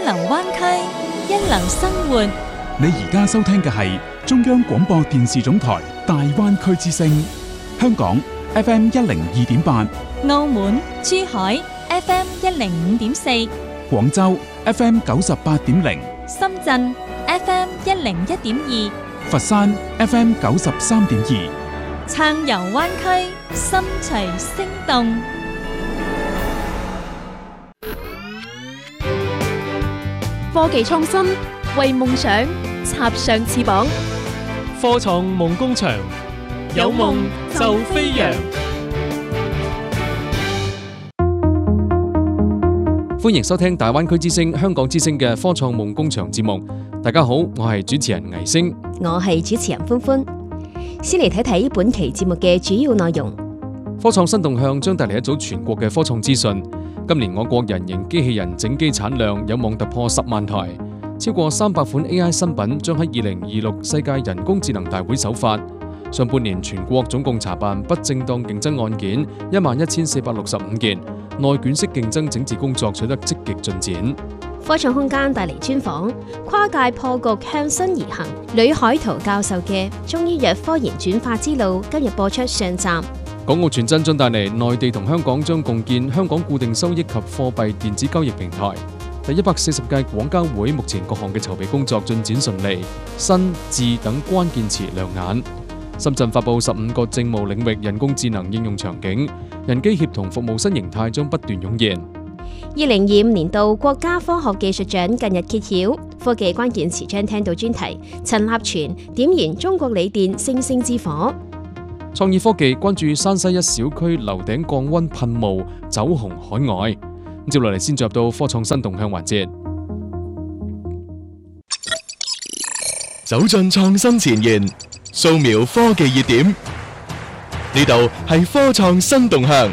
流灣區，一流生活。 你而家收聽嘅係中央廣播電視總台大灣區之聲，香港 FM 102.8， 澳門、珠海 FM 105.4， 廣州 FM 98.0， 深圳 FM 101.2， 佛山 FM 93.2， 暢遊灣區，心隨聲動。 科技創新，為夢想插上翅膀。 科創夢工場，有夢就飛揚。歡迎收聽大灣區之聲、香港之聲嘅科創夢工場節目。大家好，我係主持人倪星， 我係主持人歡歡。先嚟睇睇本期節目嘅主要內容。 科創新動向將帶嚟一組全國嘅科創資訊。今年我國人形機器人整機產量有望突破10萬台，超過300款 AI 新品將喺2026世界人工智能大會首發。上半年全國總共查辦不正當競爭案件11465件，內卷式競爭整治工作取得積極進展。 科創空間帶嚟專訪，跨界破局向新而行，呂海濤教授嘅中醫藥科研轉化之路今日播出上集。 港澳傳真將帶嚟內地同香港將共建香港固定收益及貨幣電子交易平台。第140屆廣交會目前各項嘅籌備工作進展順利，新、智等關鍵詞亮眼。深圳發布15個政務領域人工智能應用場景，人機協同服務新形態將不斷湧現。 2025年度國家科學技術獎近日揭曉，科技關鍵詞將聽到專題，陳立全點燃中國鋰電星星之火。 創意科技關注山西一小區樓頂降溫噴霧走紅海外。接落嚟先進入到科創新動向環節， 走進創新前沿，掃描科技熱點，呢度係科創新動向。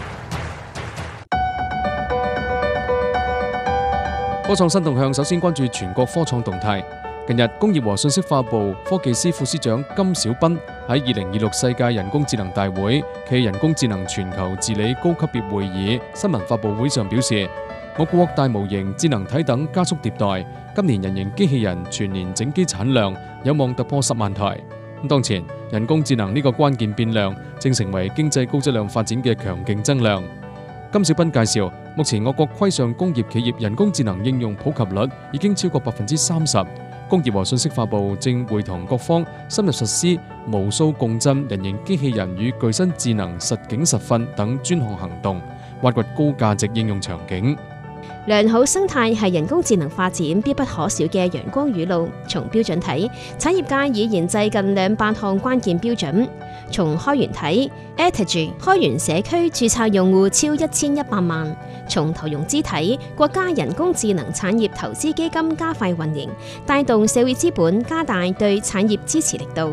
科創新動向首先關注全國科創動態。近日，工業和信息化部科技司副司長金小斌喺2026世界人工智能大會暨人工智能全球治理高級別會議新聞發佈會上表示，我國大模型、智能體等加速迭代，今年人形機器人全年整機產量有望突破10萬台。當前，人工智能呢個關鍵變量正成為經濟高質量發展嘅強勁增量。金小斌介紹，目前我國規上工業企業人工智能應用普及率已經超過30%。工業和信息化部正會同各方深入實施無數共振人形機器人與具身智能實景實訓等專項行動，挖掘高價值應用場景。 良好生態係人工智能發展必不可少嘅陽光雨露。從標準睇，產業界已研製近200項關鍵標準。從開源睇 ，AirTag 開源社區註冊用戶超1100萬。從投融資睇，國家人工智能產業投資基金加快運營，帶動社會資本加大對產業支持力度。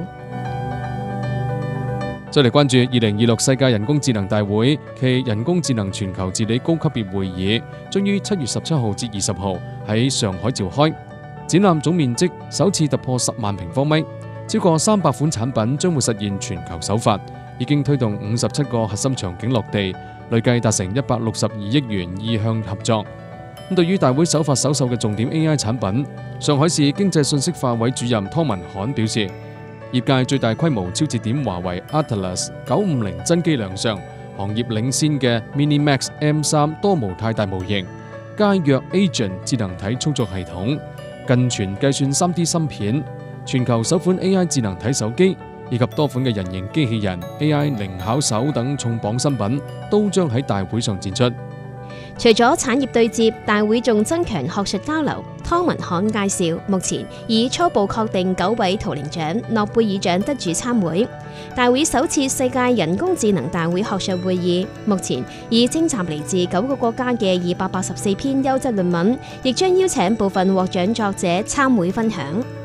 再嚟關注2026世界人工智能大會暨人工智能全球治理高級別會議，將於7月17號至20號喺上海召開。展覽總面積首次突破10萬平方米，超過300款產品將會實現全球首發，已經推動57個核心場景落地，累計達成162億元意向合作。對於大會首發首售嘅重點 AI 產品，上海市經濟信息化委主任湯文侃表示，業界最大規模超節點華為 Atlas 950真機亮相，行業領先嘅 MiniMax M3 多模態大模型，佳約 Agent 智能體操作系統，近全計算 3D 芯片，全球首款 AI 智能體手機，以及多款嘅人形機器人、AI 靈巧手等重磅新品，都將喺大會上展出。 除咗產業對接，大會仲增強學術交流。湯文侃介紹，目前已初步確定9位圖靈獎、諾貝爾獎得主參會。大會首次世界人工智能大會學術會議，目前已徵集嚟自9個國家嘅284篇優質論文，亦將邀請部分獲獎作者參會分享。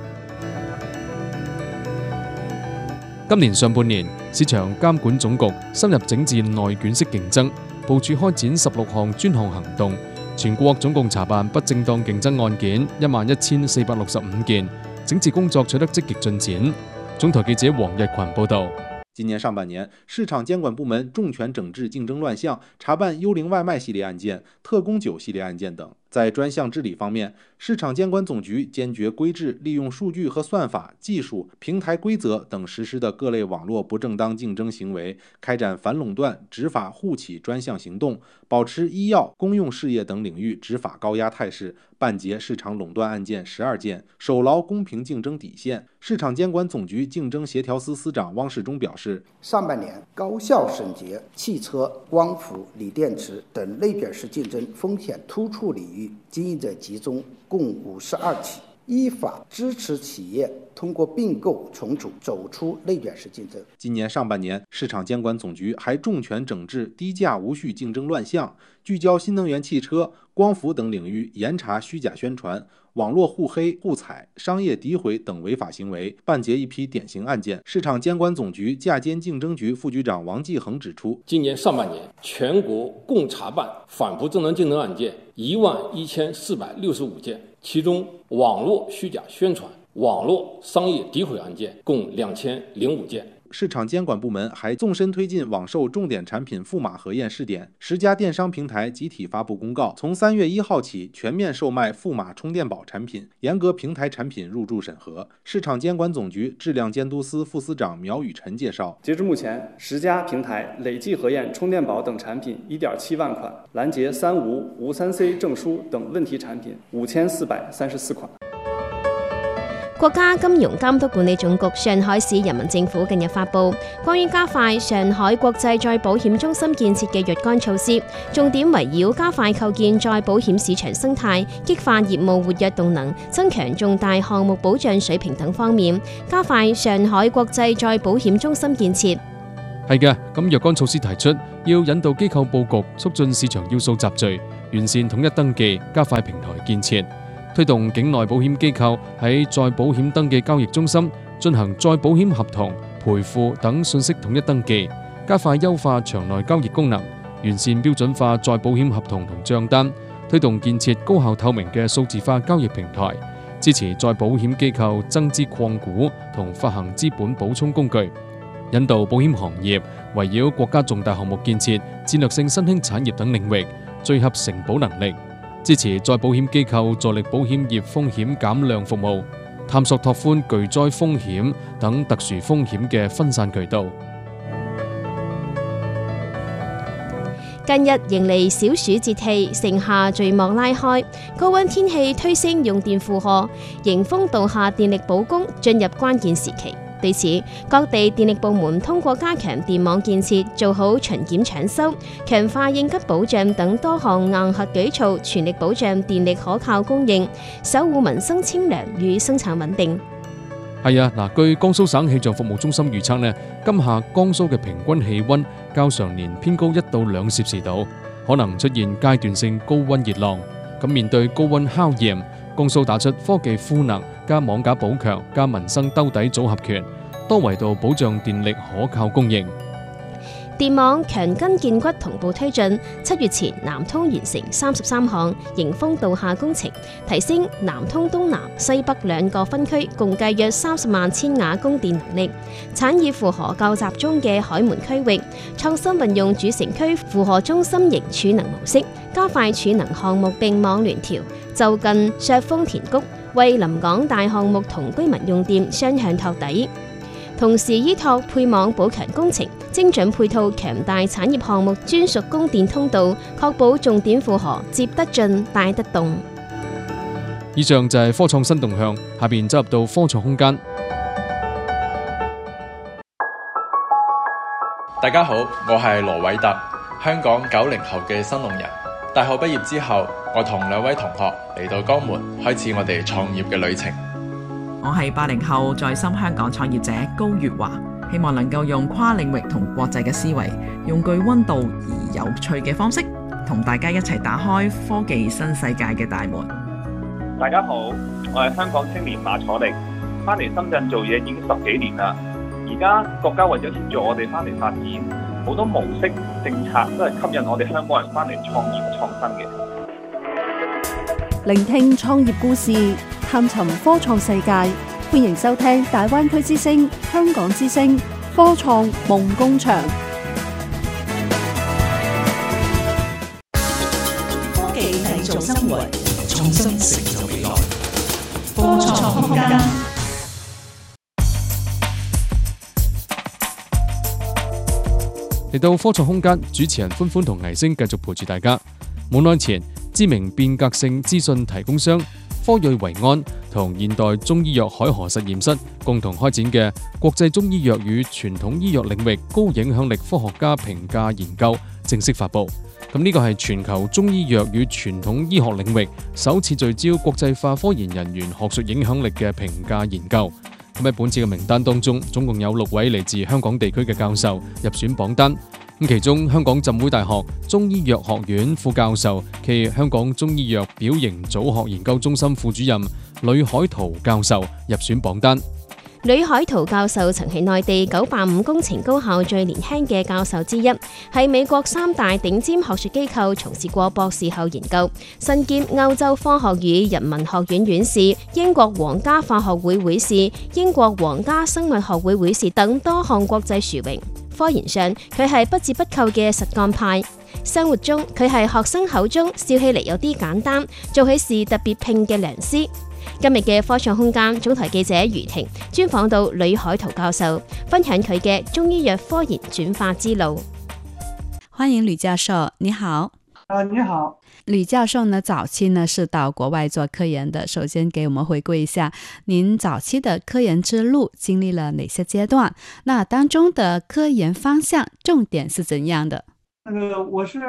今年上半年，市場監管總局深入整治內卷式競爭，部署開展16項專項行動，全國總共查辦不正當競爭案件11465件，整治工作取得積極進展。總台記者黃日群報道。 今年上半年，市場監管部門重拳整治競爭亂象，查辦幽靈外賣系列案件、特供酒系列案件等。 在专项治理方面，市场监管总局坚决规制利用数据和算法、技术、平台规则等实施的各类网络不正当竞争行为，开展反垄断、执法互起专项行动，保持医药、公用事业等领域执法高压态势，办结市场垄断案件12件，守牢公平竞争底线。市场监管总局竞争协调司司长汪世忠表示， 上半年高效审结汽车、光伏、锂电池等类别式竞争风险突出领域经营者集中共52起，依法支持企业通过并购重组走出类别式竞争。 今年上半年，市场监管总局还重拳整治低价无序竞争乱象，聚焦新能源汽车、光伏等领域，严查虚假宣传、网络互黑互踩、商业诋毁等违法行为，办结一批典型案件。市场监管总局价监竞争局副局长王继恒指出， 今年上半年全国共查办反不正当竞争案件11465件，其中网络虚假宣传、网络商业诋毁案件共2005件。 市场监管部门还纵深推进网售重点产品赋码核验试点，10家电商平台集体发布公告，从3月1号起全面售卖赋码充电宝产品，严格平台产品入驻审核。市场监管总局质量监督司副司长苗宇晨介绍， 截至目前，10家平台累计核验充电宝等产品1.7万款，拦截3无、无3C 證書等問題產品5434款。 國家金融監督管理總局上海市人民政府近日發布關於加快上海國際再保險中心建設嘅若干措施，重點圍繞加快構建再保險市場生態、激發業務活躍動能、增強重大項目保障水平等方面，加快上海國際再保險中心建設。 係嘅，咁若干措施提出要引導機構佈局，促進市場要素集聚，完善統一登記，加快平台建設。推動境內保險機構喺再保險登記交易中心進行再保險合同、賠付等信息統一登記，加快優化場內交易功能，完善標準化再保險合同同帳單，推動建設高效透明嘅數字化交易平台，支持再保險機構增資擴股同發行資本補充工具，引導保險行業圍繞國家重大項目建設、戰略性新興產業等領域聚合承保能力。支持再保險機構助力保險業風險減量服務，探索拓寬巨災風險等特殊風險嘅分散渠道。 近日迎嚟小暑節氣，盛夏序幕拉開，高溫天氣推升用電負荷，迎風度夏電力保供進入關鍵時期。對此，各地電力部門通過加強電網建設、做好巡檢搶修、強化應急保障等多項硬核舉措，全力保障電力可靠供應，守護民生清涼與生產穩定。 係啊，據江蘇省氣象服務中心預測呢，今夏江蘇嘅平均氣溫較常年偏高1到2攝氏度，可能出現階段性高溫熱浪。咁面對高溫考驗，江蘇打出科技賦能加網架補強加民生兜底組合拳，多維度保障電力可靠供應。 電網強筋健骨同步推進，7月前南通完成33項迎風度夏工程，提升南通東南、西北2個分區共計約30萬千瓦供電能力。產業負荷較集中嘅海門區域，創新運用主城區負荷中心型儲能模式，加快儲能項目並網聯調，就近削峰填谷，為臨港大項目同居民用電雙向托底。同時依託配網補強工程，精準配套強大產業項目專屬供電通道，確保重點負荷接得進、帶得動。 以上就係科創新動向，下邊走入到科創空間。 大家好，我係羅偉特，香港90後嘅新農人。大學畢業之後，我同2位同學嚟到江門，開始我哋創業嘅旅程。 我係80後在深香港創業者高月華，希望能夠用跨領域同國際嘅思維，用具溫度而有趣嘅方式，同大家一齊打開科技新世界嘅大門。 大家好，我係香港青年馬楚力，翻嚟深圳做嘢已經10幾年啦。而家國家為咗協助我哋翻嚟發展，好多模式政策都係吸引我哋香港人翻嚟創業創新嘅。 聆聽創業故事，探尋科創世界，歡迎收聽大灣區之聲、香港之聲科創夢工場。 科技製造生活。 創新，成就未來。科創空間。 嚟到科創空間，主持人歡歡同倪星繼續陪住大家。冇耐前，知名變革性資訊提供商科瑞維安同現代中醫藥海河實驗室共同開展嘅國際中醫藥與傳統醫藥領域高影響力科學家評價研究正式發布。咁呢個係全球中醫藥與傳統醫學領域首次聚焦國際化科研人員學術影響力嘅評價研究。咁喺本次嘅名單當中，總共有6位嚟自香港地區嘅教授入選榜單。咁其中，香港浸會大學中醫藥學院副教授暨香港中醫藥表型組學研究中心副主任呂海濤教授入選榜單。 呂海濤教授曾係內地985工程高校最年輕嘅教授之一，喺美國3大頂尖學術機構從事過博士後研究，身兼歐洲科學與人文學院院士、英國皇家化學會會士、英國皇家生物學會會士等多項國際殊榮。科研上，佢係不折不扣嘅實幹派；生活中，佢係學生口中笑起嚟有啲簡單，做起事特別拼嘅良師。今日嘅科創空間，總台記者余婷專訪到呂海濤教授，分享佢嘅中醫藥科研轉化之路。 歡迎呂教授，你好。 你好。 呂教授呢，早期呢是到國外做科研的，首先給我們回顧一下您早期的科研之路經歷了哪些階段，那當中的科研方向重點是怎樣的？ 我是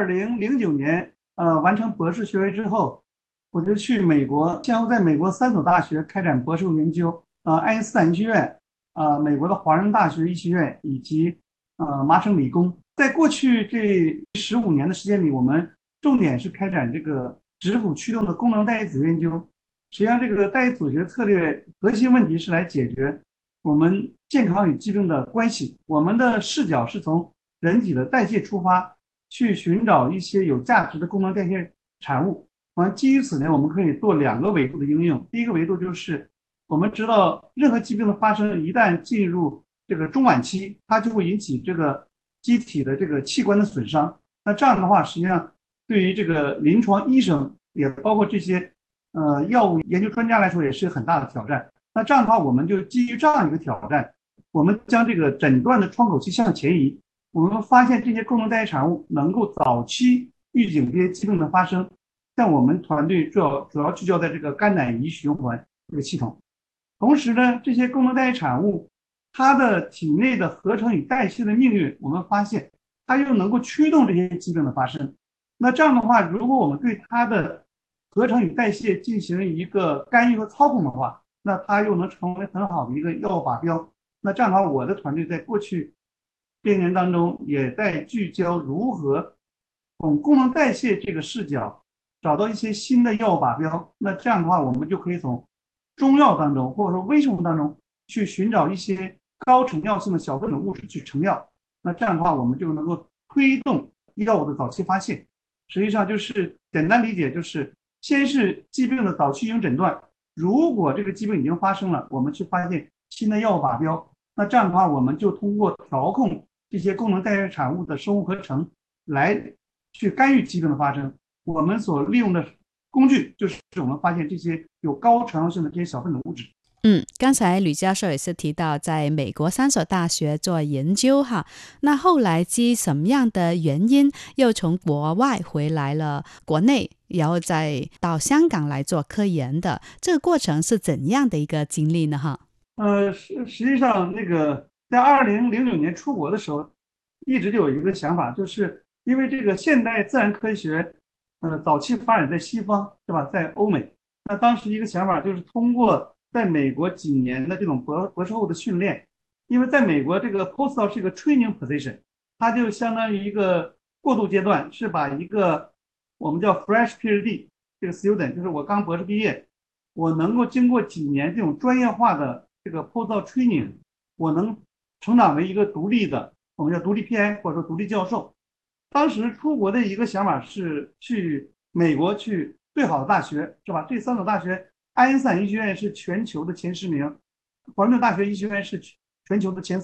2009年完成博士學位之後，我就去美國，先後在美國3所大學開展博士後研究，愛因斯坦醫學院、美國的華人大學醫學院以及麻省理工。在過去這15年的時間裏，我們重點是開展這個質譜驅動的功能代謝組研究。實際上，這個代謝組學策略核心問題是來解決我們健康與疾病的關係。我們的視角是從人體的代謝出發，去尋找一些有價值的功能代謝產物。基於此呢，我們可以做2個維度的應用。第一個維度就是我們知道任何疾病的發生，一旦進入這個中晚期，它就會引起這個機體的這個器官的損傷。那這樣的話，實際上對於這個臨床醫生，也包括這些藥物研究專家來說，也是很大的挑戰。那這樣的話，我們就基於這樣一個挑戰，我們將這個診斷的窗口期向前移。我們發現這些功能代謝產物能夠早期預警這些疾病的發生。像我們團隊主要聚焦在這個肝膽胰循環這個系統。同時呢，這些功能代謝產物，它的體內的合成與代謝的命運，我們發現它又能夠驅動這些疾病的發生。那這樣的話，如果我們對它的合成與代謝進行一個干預和操控的話，那它又能成為很好的一個藥物靶標。那這樣的話，我的團隊在過去這年當中也在聚焦如何從功能代謝這個視角找到一些新的藥物靶標。那這樣的話，我們就可以從中藥當中或者說微生物當中去尋找一些高成藥性的小分子物質去成藥。那這樣的話，我們就能夠推動藥物的早期發現。實際上就是簡單理解，就是先是疾病的早期應診斷，如果這個疾病已經發生了，我們去發現新的藥物靶標。那這樣的話，我們就通過調控這些功能代謝產物的生物合成來去干預疾病的發生。我們所利用的工具就是我們發現這些有高成藥性的這些小分子物質。 剛才呂教授也是提到在美國3所大學做研究哈，那後來基於什麼樣的原因又從國外回來了國內，然後再到香港來做科研的，這個過程是怎樣的一個經歷呢？哈， 實際上那個在2009年出國的時候，一直就有一個想法，就是因為這個現代自然科學早期發展在西方，是吧，在歐美。那當時一個想法就是通過在美國幾年的這種博士後的訓練，因為在美國這個 postdoc 是一個 training position， 它就相當於一個過渡階段，是把一個我們叫 fresh PhD 這個 student， 就是我剛博士畢業，我能夠經過幾年這種專業化的這個 postdoc training， 我能成長為一個獨立的，我們叫獨立 PI 或者說獨立教授。當時出國的一個想法是去美國去最好的大學，是吧？這3所大學，愛因斯坦醫學院是全球的前10名，華盛頓大學醫學院是全球的前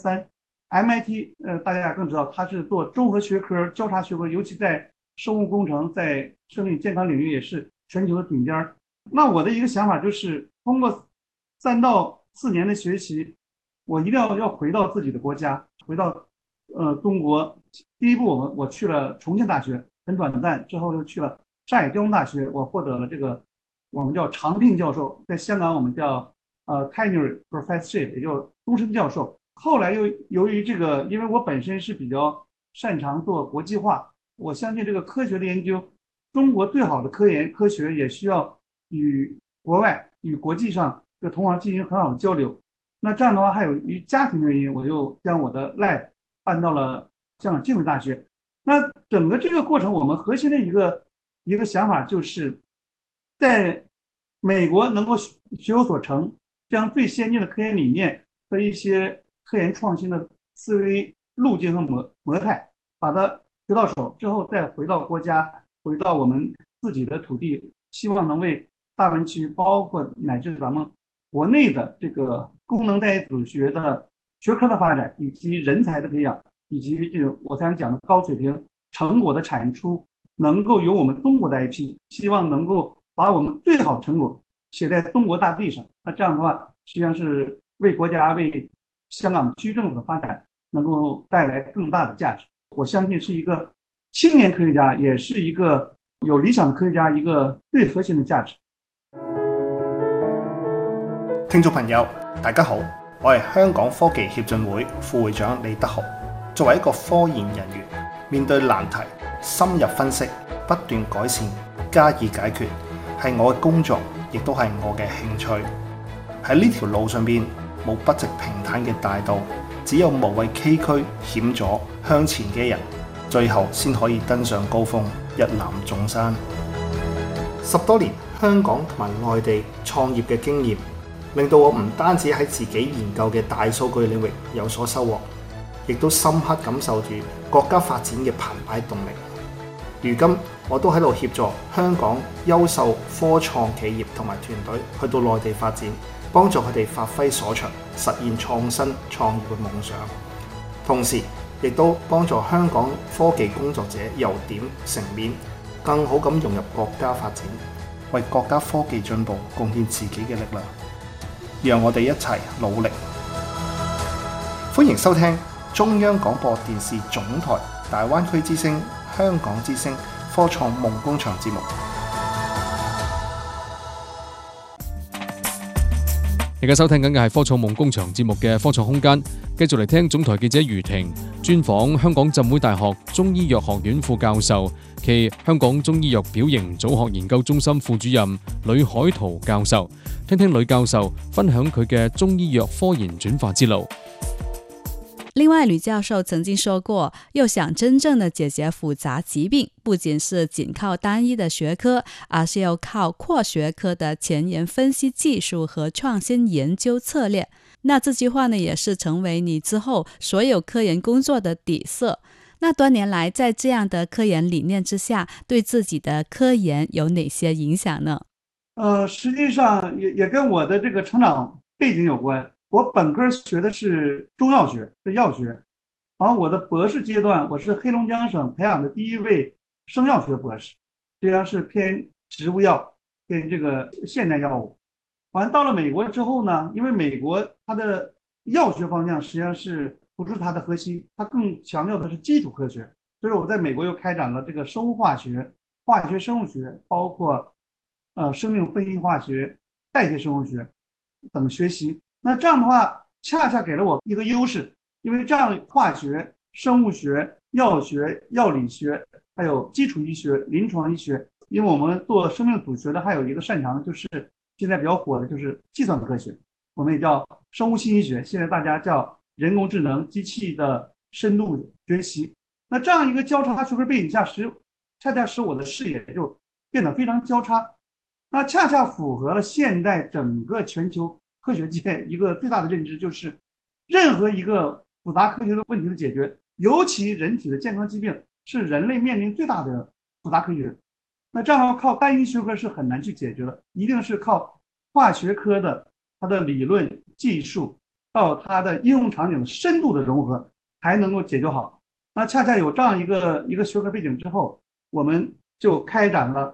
3。MIT 大家更知道，它是做綜合學科、交叉學科，尤其在生物工程、在生理健康領域也是全球的顶尖。那我的一个想法就是，通过3到4年的学习，我一定要回到自己的国家，回到中国。第一步我去了重庆大学，很短暂，之后又去了上海交通大学，我获得了这个我们叫常聘教授，在香港我们叫tenure professorship， 也就是终身教授。后来又由于这个，因为我本身是比较擅长做国际化，我相信这个科学的研究，中国最好的科学也需要与国外、与国际上的同行进行很好的交流。那这样的话，还有于家庭的原因，我就将我的 lab 搬到了香港浸会大学。那整个这个过程，我们核心的一个想法就是，在美国能够学有所成，将最先进的科研理念和一些科研创新的思维路径和模态，把它学到手之后，再回到国家，回到我们自己的土地，希望能为大湾区，包括乃至咱们国内的这个功能代数学的学科的发展，以及人才的培养，以及这种我刚才讲的高水平成果的产出，能够有我们中国的 IP， 希望能够把我们最好的成果写在中国大地上。那这样的话，实际上是为国家、为香港区政府的发展能够带来更大的价值。我相信是一个青年科学家，也是一个有理想的科学家一个最核心的价值。 聽眾朋友，大家好，我係香港科技協進會副會長李德豪。作為一個科研人員，面對難題，深入分析，不斷改善，加以解決，係我嘅工作，亦都係我嘅興趣。喺呢條路上邊，冇筆直平坦嘅大道，只有無畏崎嶇險阻向前嘅人，最後先可以登上高峰，一覽眾山。10多年香港同埋內地創業嘅經驗，令到我唔單止喺自己研究嘅大數據領域有所收穫，亦都深刻感受住國家發展嘅澎湃動力。如今我都喺度協助香港優秀科創企業同埋團隊去到內地發展，幫助佢哋發揮所長，實現創新創業嘅夢想。同時亦都幫助香港科技工作者由點成面，更好咁融入國家發展，為國家科技進步貢獻自己嘅力量。讓我哋一齊努力。歡迎收聽中央廣播電視總台大灣區之聲、香港之聲科創夢工場節目。 而家收聽緊嘅係科創夢工場節目嘅科創空間，繼續嚟聽總台記者余婷專訪香港浸會大學中醫藥學院副教授暨香港中醫藥表型組學研究中心副主任呂海濤教授，聽聽呂教授分享佢嘅中醫藥科研轉化之路。 另外，吕教授曾经说过，要想真正的解决复杂疾病，不仅是仅靠单一的学科，而是要靠跨学科的前沿分析技术和创新研究策略。那这句话呢，也是成为你之后所有科研工作的底色。那多年来，在这样的科研理念之下，对自己的科研有哪些影响呢？ 实际上也跟我的这个成长背景有关。我本科学的是中药学，是药学，然后我的博士阶段，我是黑龙江省培养的第一位生药学博士，实际上是偏植物药，偏这个现代药物。完到了美国之后呢，因为美国它的药学方向实际上是不是它的核心，它更强调的是基础科学，所以我在美国又开展了这个生物化学、化学生物学，包括生命分析化学、代谢生物学等学习。那这样的话，恰恰给了我一个优势，因为这样化学、生物学、药学、药理学，还有基础医学、临床医学，因为我们做生命组学的，还有一个擅长的就是现在比较火的就是计算科学，我们也叫生物信息学，现在大家叫人工智能、机器的深度学习。那这样一个交叉学科背景下，恰恰使我的视野就变得非常交叉，那恰恰符合了现在整个全球科学界一个最大的认知，就是任何一个复杂科学的问题的解决，尤其人体的健康疾病是人类面临最大的复杂科学。那这样靠单一学科是很难去解决的，一定是靠跨学科的它的理论技术到它的应用场景的深度的融合才能够解决好。那恰恰有这样一个学科背景之后，我们就开展了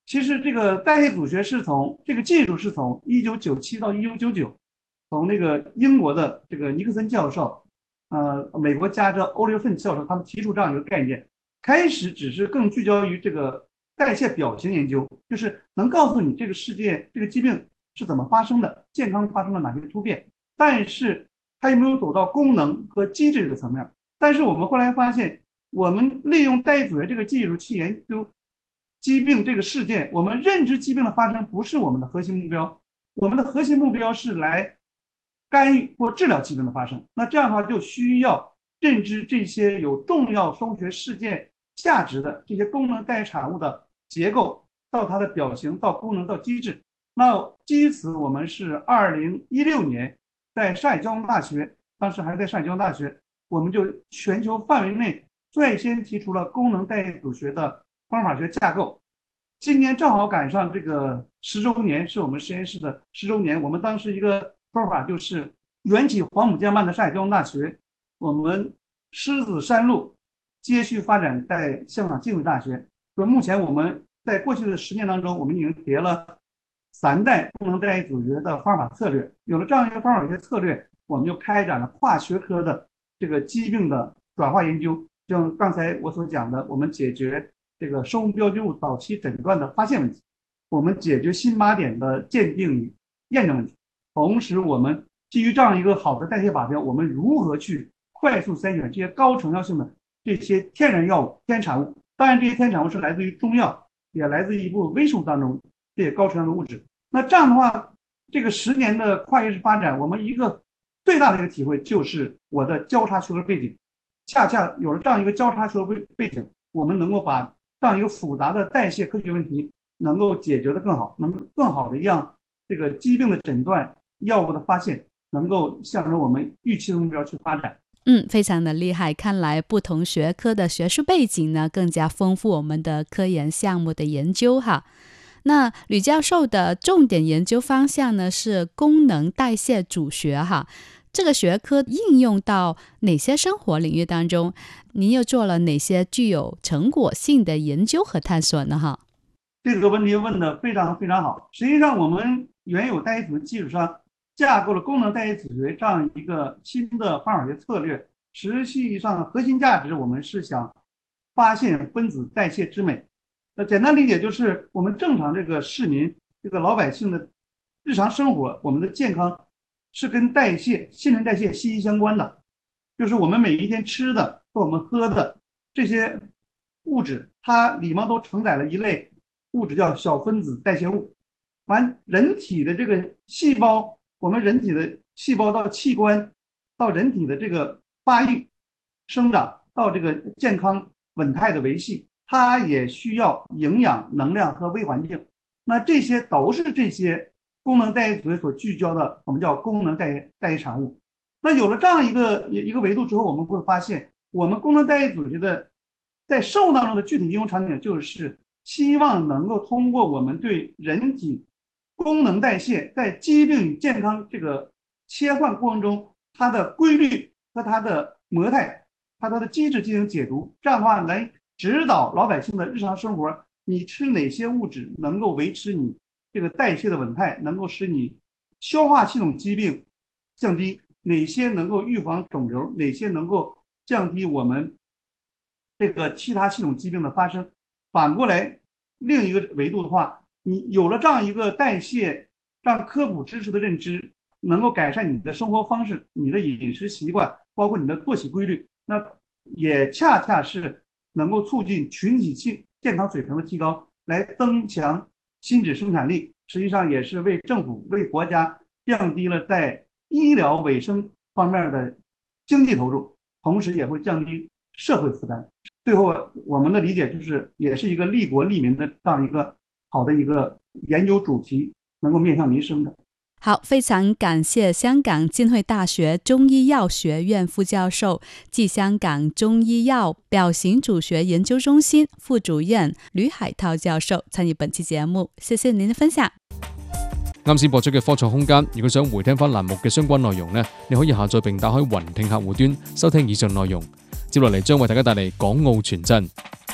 其实这个代谢组学是从这个技术是从1997到1999，从那个英国的这个尼克森教授，美国加州欧利芬教授他们提出这样一个概念，开始只是更聚焦于这个代谢表型研究，就是能告诉你这个世界这个疾病是怎么发生的，健康发生了哪些突变，但是它有没有走到功能和机制的层面。但是我们后来发现，我们利用代谢组学这个技术去研究疾病这个事件，我们认知疾病的发生不是我们的核心目标，我们的核心目标是来干预或治疗疾病的发生。那这样的话就需要认知这些有重要生物学事件价值的这些功能代谢产物的结构，到它的表型，到功能，到机制。那基于此，我们是2016年在上海交通大学，当时还在上海交通大学，我们就全球范围内率先提出了功能代谢组学的方法学架构。今年正好赶上这个10周年，是我们实验室的10周年。我们当时一个说法就是缘起黄浦江畔的上海交通大学，我们狮子山路接续发展在香港浸会大学。说目前我们在过去的10年当中，我们已经叠了3代功能代谢组学的方法策略。有了这样一个方法学策略，我们就开展了跨学科的这个疾病的转化研究。像刚才我所讲的，我们解决这个生物标记物早期诊断的发现问题，我们解决新靶点的鉴定与验证问题，同时我们基于这样一个好的代谢靶标，我们如何去快速筛选这些高成药性的这些天然药物、天产物。当然这些天产物是来自于中药，也来自于一部分微生物当中这些高成药的物质。那这样的话，这个10年的跨越式发展，我们一个最大的一个体会就是我的交叉学科背景，恰恰有了这样一个交叉学科背景，我们能够把这样一个复杂的代谢科学问题能够解决得更好，能更好的让这个疾病的诊断、药物的发现能够向着我们预期的目标去发展。 非常的厉害，看来不同学科的学术背景呢，更加丰富我们的科研项目的研究哈。那吕教授的重点研究方向呢是功能代谢组学哈，这个学科应用到哪些生活领域当中？您又做了哪些具有成果性的研究和探索呢？哈， 这个问题问得非常非常好。实际上，我们原有代谢组基础上架构了功能代谢组学这样一个新的方法学策略。实际上，核心价值我们是想发现分子代谢之美。简单理解就是我们正常这个市民、这个老百姓的日常生活，我们的健康是跟代谢、新陈代谢息息相关的。就是我们每一天吃的和我们喝的这些物质，它里面都承载了一类物质叫小分子代谢物。人体的这个细胞，我们人体的细胞到器官，到人体的这个发育、生长，到这个健康稳态的维系，它也需要营养、能量和微环境。那这些都是这些功能代谢组学所聚焦的，我们叫功能代谢产物。那有了这样一个维度之后，我们会发现，我们功能代谢组学的在生物当中的具体应用场景，就是希望能够通过我们对人体功能代谢在疾病与健康这个切换过程中，它的规律和它的模态、它的机制进行解读，这样的话来指导老百姓的日常生活，你吃哪些物质能够维持你这个代谢的稳态，能够使你消化系统疾病降低，哪些能够预防肿瘤，哪些能够降低我们这个其他系统疾病的发生。反过来，另一个维度的话，你有了这样一个代谢让科普知识的认知，能够改善你的生活方式、你的饮食习惯，包括你的作息规律，那也恰恰是能够促进群体性健康水平的提高，来增强新质生产力，实际上也是为政府、为国家降低了在医疗卫生方面的经济投入，同时也会降低社会负担。最后，我们的理解就是，也是一个利国利民的这样一个好的一个研究主题，能够面向民生的。 好，非常感谢香港浸会大学中医药学院副教授暨香港中医药表型组学研究中心副主任吕海涛教授參與本期節目，謝謝您的分享。 啱先播出嘅科創空間，如果想回聽翻欄目嘅相關內容呢，你可以下載並打開雲聽客戶端收聽以上內容。接落嚟將為大家帶嚟港澳傳真。